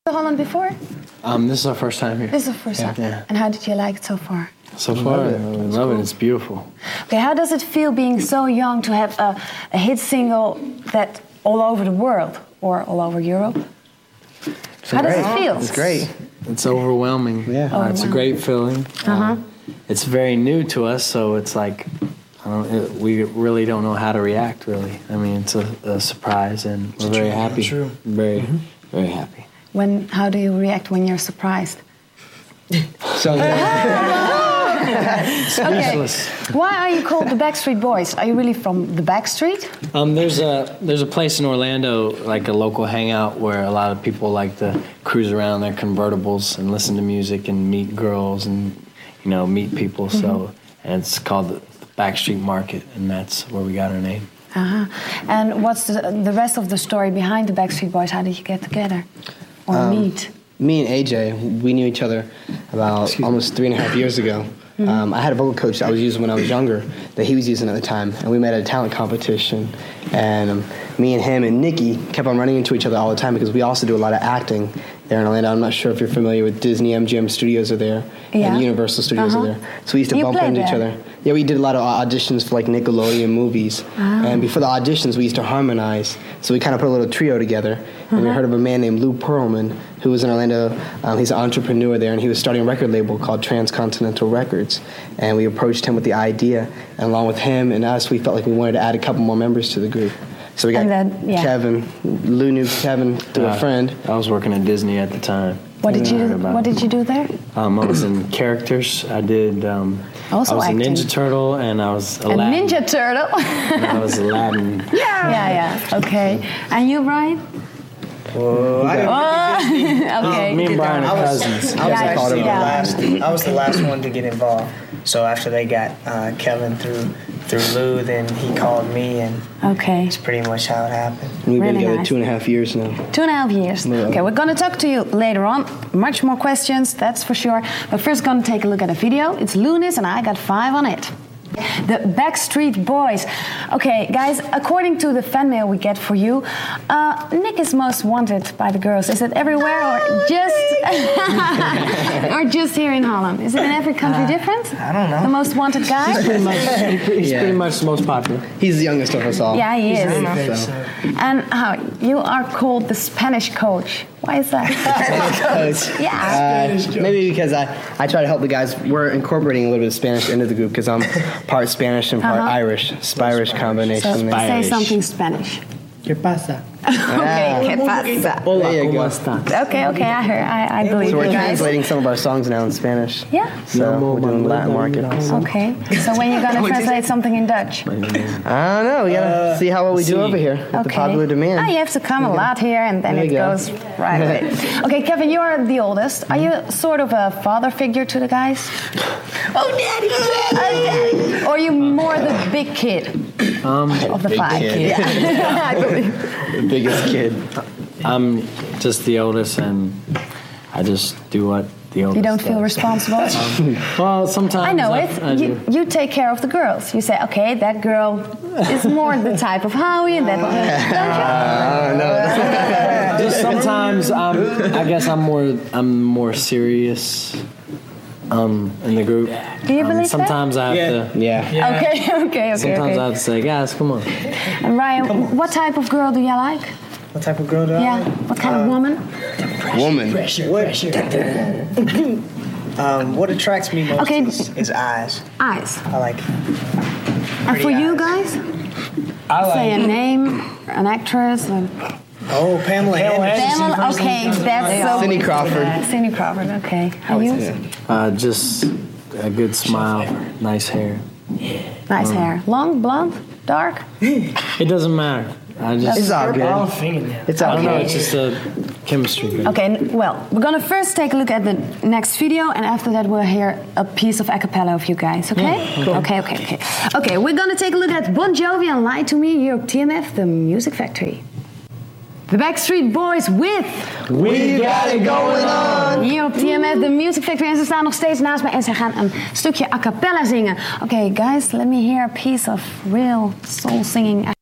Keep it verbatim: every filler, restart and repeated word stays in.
Holland before? Um, this is our first time here. This is the first yeah. time. Yeah. And how did you like it so far? So far, I love it. It's beautiful. Okay, how does it feel being so young to have a, a hit single that all over the world or all over Europe? It's how great. does it feel? It's great. It's overwhelming. Yeah, overwhelming. Uh, it's a great feeling. Uh-huh. Uh, it's very new to us, so it's like I don't, it, we really don't know how to react. Really, I mean, it's a, a surprise, and we're very happy. True. Very, mm-hmm. very happy. When? How do you react when you're surprised? So. Okay. Why are you called the Backstreet Boys? Are you really from the Backstreet? Um, there's a there's a place in Orlando, like a local hangout, where a lot of people like to cruise around their convertibles and listen to music and meet girls and you know meet people. Mm-hmm. So and it's called the Backstreet Market, and that's where we got our name. Uh-huh. And what's the the rest of the story behind the Backstreet Boys? How did you get together or um, meet? Me and A J, we knew each other about Excuse almost three and a half years ago. Mm-hmm. Um, I had a vocal coach that I was using when I was younger that he was using at the time, and we met at a talent competition. And um, me and him and Nikki kept on running into each other all the time because we also do a lot of acting there in Orlando. I'm not sure if you're familiar with Disney M G M Studios are there, yeah. and Universal Studios uh-huh. are there. So we used to you bump into there. each other. Yeah, we did a lot of auditions for like Nickelodeon movies. Oh. And before the auditions, we used to harmonize. So we kind of put a little trio together. Uh-huh. And we heard of a man named Lou Pearlman, who was in Orlando. Um, he's an entrepreneur there, and he was starting a record label called Transcontinental Records. And we approached him with the idea, and along with him and us, we felt like we wanted to add a couple more members to the group. So we got then, yeah. Kevin. Lou knew Kevin through uh, a friend. I was working at Disney at the time. What did you do, What did you do there? Um, I was in characters. I did. Um, also I was acting. a Ninja Turtle, and I was a Aladdin. Ninja Turtle. And I was Aladdin. Yeah. Yeah, yeah. Okay. And you, Brian? Whoa, I oh, okay. Me and Brian are cousins. I was yeah, actually yeah. the last. I was the last one to get involved. So after they got uh, Kevin through through Lou, then he called me, and okay, that's pretty much how it happened. We've really been together nice. two and a half years now. Two and a half years. Yeah. Okay, we're going to talk to you later on. Much more questions, that's for sure. But first, going to take a look at a video. It's Lunis, and I got five on it. The Backstreet Boys. Okay, guys, according to the fan mail we get for you, uh, Nick is most wanted by the girls. Is it everywhere or just or just here in Holland? Is it in every country uh, different? I don't know. The most wanted guy? He's pretty much, he's yeah. pretty much the most popular. He's the youngest of us all. Yeah, he He's is. really big, so. And how you are called the Spanish coach. Why is that? Coach. Yeah. Uh, maybe because I, I try to help the guys. We're incorporating a little bit of Spanish into the group because I'm part Spanish and part uh-huh. Irish. Spanish combination. So there. say something Spanish. ¿Qué pasa? Okay, ¿qué pasa? Hola, There you ¿cómo go. estás? Okay, okay, I heard. I, I believe So we're you guys. translating some of our songs now in Spanish. Yeah. So we're doing Latin market. Okay. So when you're gonna translate something in Dutch? I don't know. We gotta uh, see how well we do see. over here with Okay. the popular demand. Ah, you have to come a lot here, and then There it you go. goes right away. Okay, Kevin, you are the oldest. Are you sort of a father figure to the guys? Oh, daddy, daddy. Oh, daddy. Or are you more the big kid Um, of the big five? kid. Yeah. I believe. The biggest kid. I'm just the oldest, and I just do what the oldest You don't feel does. responsible? Um, well, sometimes I know I, it. I you, do. you take care of the girls. You say, okay, that girl is more the type of Howie, and that one. Uh, no. Just sometimes I'm. I guess I'm more. I'm more serious. Um, in the group. Do you um, believe sometimes that? I have Yeah. to. Yeah. Yeah. Okay, okay, okay. Sometimes okay. I have to say, guys, come on. And Ryan, what type of girl do you like? What type of girl do I Yeah, like? what kind of woman? Woman. Pressure, pressure. um, what attracts me most Okay. is, is eyes. Eyes. I like And for eyes. you guys? I like Say a name, an actress. Or Oh, Pamela Anderson. Pamela, okay, that's so. Cindy Crawford. Cindy Crawford, okay. And you? Uh, just a good smile, nice hair. Nice hair. Long, blonde, dark? It doesn't matter. I just. It's all All good. fingernails. It's I all don't know. good. It's just a chemistry. Okay, n- well, we're gonna first take a look at the next video, and after that we'll hear a piece of a cappella of you guys, okay? Okay, okay, okay. Okay, we're gonna take a look at Bon Jovi and Lie to Me, Europe T M F, the Music Factory. The Backstreet Boys with We got it going on. hier op T M F, de Music Factory. En ze staan nog steeds naast me en ze gaan een stukje a cappella zingen. Oké, okay, guys, let me hear a piece of real soul singing.